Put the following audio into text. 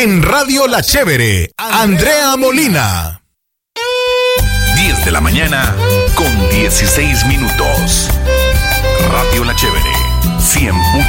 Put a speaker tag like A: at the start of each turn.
A: En Radio La Chévere, Andrea Molina.
B: 10 de la mañana con 16 minutos. Radio La Chévere, 100.